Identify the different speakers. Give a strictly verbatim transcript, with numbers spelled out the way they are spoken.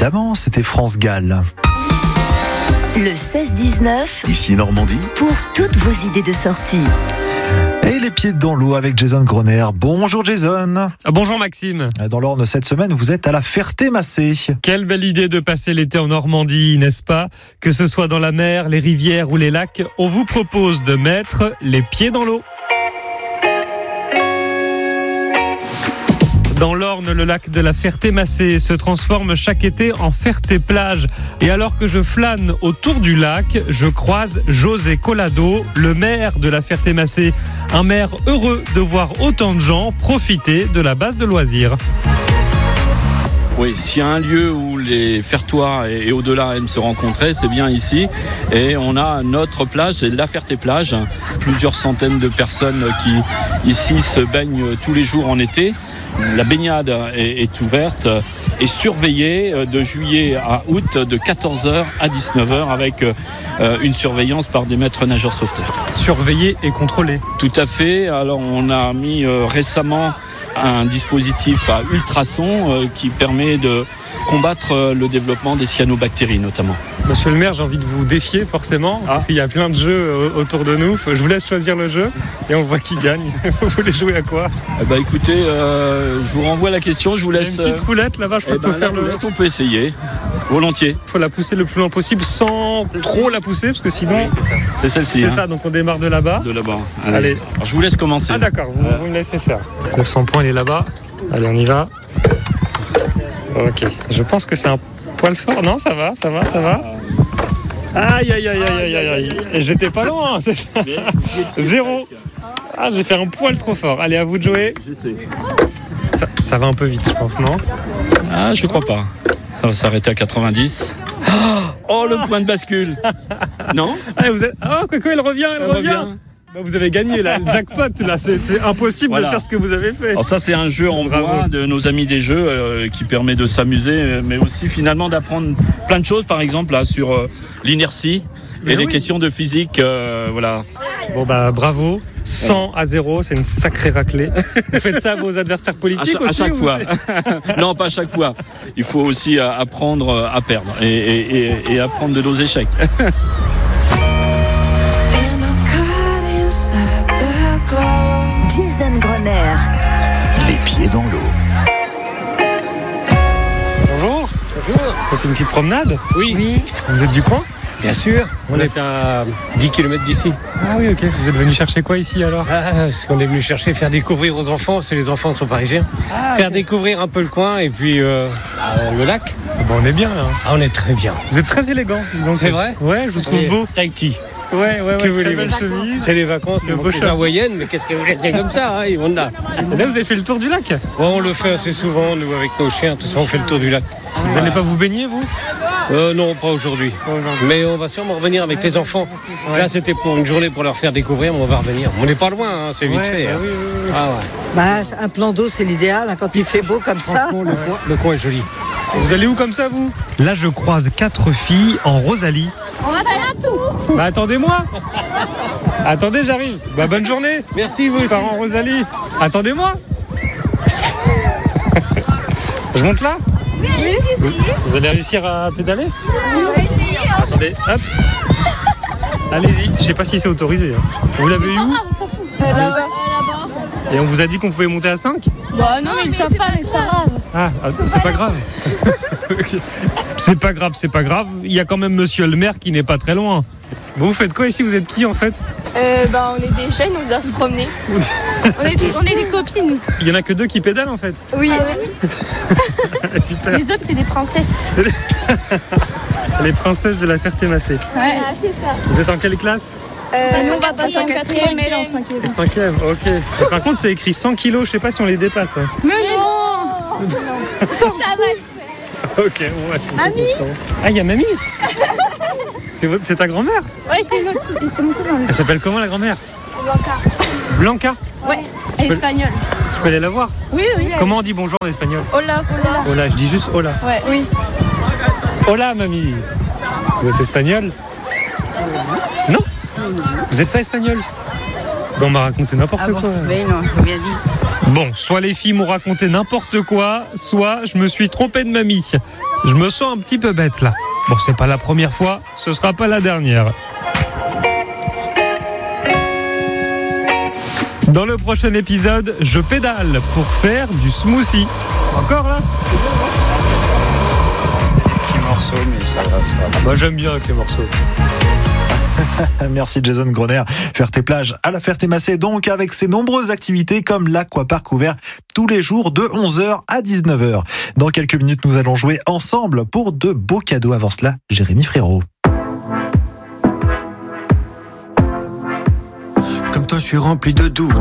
Speaker 1: évidemment, c'était France-Galles.
Speaker 2: Le seize dix-neuf,
Speaker 1: Ici Normandie.
Speaker 2: pour toutes vos idées de sortie.
Speaker 1: Et les pieds dans l'eau avec Jason Groner. Bonjour Jason.
Speaker 3: Bonjour Maxime.
Speaker 1: Dans l'Orne cette semaine, vous êtes à la Ferté-Macé.
Speaker 3: Quelle belle idée de passer l'été en Normandie, n'est-ce pas ? Que ce soit dans la mer, les rivières ou les lacs, on vous propose de mettre les pieds dans l'eau. Dans l'Orne, le lac de la Ferté-Macé se transforme chaque été en Ferté-Plage. Et alors que je flâne autour du lac, je croise José Collado, le maire de la Ferté-Macé. Un maire heureux de voir autant de gens profiter de la base de loisirs.
Speaker 4: Oui, s'il y a un lieu où les Fertois et au-delà aiment se rencontrer, c'est bien ici. Et on a notre plage, c'est la Ferté-Plage. Plusieurs centaines de personnes qui ici se baignent tous les jours en été. La baignade est, est ouverte et surveillée de juillet à août de quatorze heures à dix-neuf heures avec euh, une surveillance par des maîtres nageurs sauveteurs.
Speaker 3: Surveillé et contrôlé.
Speaker 4: Tout à fait. Alors on a mis euh, récemment un dispositif à ultrasons euh, qui permet de combattre euh, le développement des cyanobactéries notamment.
Speaker 3: Monsieur le maire, j'ai envie de vous défier forcément, ah. parce qu'il y a plein de jeux autour de nous. Je vous laisse choisir le jeu et on voit qui gagne. Vous voulez jouer à quoi ?
Speaker 4: Eh ben, écoutez, euh, je vous renvoie la question, je vous laisse...
Speaker 3: Il y a une petite roulette là-bas, je crois
Speaker 4: eh
Speaker 3: qu'on peut
Speaker 4: ben,
Speaker 3: faire
Speaker 4: roulette,
Speaker 3: le...
Speaker 4: On peut essayer, volontiers.
Speaker 3: Il faut la pousser le plus loin possible sans trop la pousser, parce que sinon...
Speaker 4: Oui, c'est ça. C'est celle-ci.
Speaker 3: C'est
Speaker 4: hein.
Speaker 3: ça, donc on démarre de là-bas.
Speaker 4: De là-bas. Allez.
Speaker 3: Allez.
Speaker 4: Alors, je vous laisse commencer.
Speaker 3: Ah d'accord, vous,
Speaker 4: euh...
Speaker 3: vous me laissez faire. Le cent points, il est là-bas. Allez, on y va. Ok, je pense que c'est un poil fort. Non, ça va, ça va, ça va. Aïe, aïe, aïe, aïe, aïe, aïe. Et j'étais pas loin. C'est ça. Zéro. Ah, j'ai fait un poil trop fort. Allez, à vous de jouer. Ça, ça va un peu vite, je pense, non ?
Speaker 4: Ah, je crois pas. Ça va s'arrêter à quatre-vingt-dix. Oh, le point de bascule. Non ?
Speaker 3: Allez, vous êtes... Oh, Coco, elle revient, elle, elle revient. revient. Bah, vous avez gagné là, le jackpot là, c'est, c'est impossible voilà. de faire ce que vous avez fait.
Speaker 4: Alors ça c'est un jeu en bois de nos amis des jeux euh, qui permet de s'amuser, mais aussi finalement d'apprendre plein de choses, par exemple là sur euh, l'inertie mais et oui. les questions de physique, euh, voilà.
Speaker 3: Bon bah bravo, cent à zéro, c'est une sacrée raclée. Vous faites ça à vos adversaires politiques
Speaker 4: à,
Speaker 3: aussi
Speaker 4: à chaque fois. Non, pas à chaque fois. Il faut aussi apprendre à perdre et, et, et, et apprendre de nos échecs.
Speaker 2: Jason Groner.
Speaker 1: Les pieds dans l'eau.
Speaker 3: Bonjour. Bonjour. C'est une petite promenade ?
Speaker 5: Oui.
Speaker 2: Oui.
Speaker 3: Vous êtes du coin ?
Speaker 5: Bien sûr. On est à dix kilomètres d'ici.
Speaker 3: Ah oui, ok. Vous êtes venu chercher quoi ici alors ?
Speaker 5: Ah, ce qu'on est venu chercher, faire découvrir aux enfants, parce que les enfants sont parisiens. Ah, faire okay. découvrir un peu le coin et puis euh, le lac.
Speaker 3: Bon, on est bien là.
Speaker 5: Ah, on est très bien.
Speaker 3: Vous êtes très élégant. Donc,
Speaker 5: c'est vrai ?
Speaker 3: Ouais, je vous trouve
Speaker 5: et
Speaker 3: beau.
Speaker 5: Tahiti.
Speaker 3: Ouais, ouais,
Speaker 5: que
Speaker 3: ouais,
Speaker 5: très
Speaker 3: belle chemise.
Speaker 5: C'est les vacances, le beau chat hawaïenne, mais qu'est-ce que vous c'est comme ça, hein, on a.
Speaker 3: Et là, vous avez fait le tour du lac ?
Speaker 5: Ouais, on le fait assez souvent, nous, avec nos chiens, tout ça, on fait le tour du lac.
Speaker 3: Vous n'allez pas vous baigner, vous ?
Speaker 5: euh, Non, pas aujourd'hui. aujourd'hui. Mais on va sûrement revenir avec les enfants. Ouais. Là, c'était pour une journée pour leur faire découvrir, mais on va revenir. On n'est pas loin, hein, c'est vite
Speaker 3: ouais,
Speaker 5: fait.
Speaker 3: Bah
Speaker 5: hein.
Speaker 3: oui, oui, oui.
Speaker 5: Ah, ouais.
Speaker 6: Bah, un plan d'eau, c'est l'idéal hein, quand il fait beau comme ça.
Speaker 5: Le coin, le coin est joli.
Speaker 3: Vous allez où comme ça, vous ? Là, je croise quatre filles en Rosalie.
Speaker 7: On va faire un tour.
Speaker 3: Bah, attendez-moi. Attendez, j'arrive. Bah, bonne journée.
Speaker 5: Merci, vous aussi.
Speaker 3: Je pars en Rosalie. Attendez-moi. Je monte là ?
Speaker 7: Oui,
Speaker 3: vous, vous allez réussir à pédaler ?
Speaker 7: On va essayer. Hein.
Speaker 3: Attendez, hop. Allez-y. Je sais pas si c'est autorisé. Hein. Vous l'avez eu où ?
Speaker 7: On s'en fout. Euh, là-bas.
Speaker 3: Et on vous a dit qu'on pouvait monter à cinq ?
Speaker 7: Bah non, mais ils savent pas, mais c'est pas grave.
Speaker 3: Ah, c'est, c'est pas grave. Okay. C'est pas grave, c'est pas grave. Il y a quand même monsieur le maire qui n'est pas très loin. Bon, vous faites quoi ici ? Vous êtes qui en fait ?
Speaker 7: Euh, bah on est des jeunes, on doit se promener. on, est, on est des copines.
Speaker 3: Il y en a que deux qui pédalent en fait ?
Speaker 7: Oui.
Speaker 3: Ah, super.
Speaker 7: Les autres c'est des princesses.
Speaker 3: C'est les... les princesses de la Ferté-Macé.
Speaker 7: Ouais, ah, c'est ça.
Speaker 3: Vous êtes en quelle classe ?
Speaker 7: Euh, nous on va passer en quatrième et elle en cinquième.
Speaker 3: Cinquième, ok. Et par contre c'est écrit cent kilos, je sais pas si on les dépasse. Hein.
Speaker 7: Mais non, non. Ça va le faire.
Speaker 3: Ok, ouais.
Speaker 7: Mamie.
Speaker 3: Ah, il y a mamie. C'est, votre, c'est ta grand-mère ?
Speaker 7: Ouais, c'est une autre.
Speaker 3: Elle s'appelle comment la grand-mère ?
Speaker 7: Blanca.
Speaker 3: Blanca ?
Speaker 7: Ouais, elle est espagnole.
Speaker 3: Je peux aller la voir ?
Speaker 7: Oui, oui.
Speaker 3: Comment on dit bonjour en espagnol ?
Speaker 7: Hola, hola.
Speaker 3: Hola, je dis juste hola.
Speaker 7: Ouais, oui.
Speaker 3: Hola, mamie. Vous êtes espagnole ? Non ? Vous n'êtes pas espagnol ? Ben, on m'a raconté n'importe
Speaker 6: ah bon
Speaker 3: quoi.
Speaker 6: Oui, non, j'ai bien dit.
Speaker 3: Bon, soit les filles m'ont raconté n'importe quoi, soit je me suis trompé de mamie. Je me sens un petit peu bête là. Bon, c'est pas la première fois, ce sera pas la dernière. Dans le prochain épisode, je pédale pour faire du smoothie. Encore là ?
Speaker 8: Des petits morceaux, mais ça va, ça va.
Speaker 3: Moi j'aime bien avec les morceaux.
Speaker 1: Merci Jason Groner. Ferté-Plage à la Ferté-Massé, donc avec ses nombreuses activités comme l'aquapark ouvert tous les jours de onze heures à dix-neuf heures. Dans quelques minutes, nous allons jouer ensemble pour de beaux cadeaux. Avant cela, Jérémy Frérot.
Speaker 9: Comme toi, je suis rempli de doutes.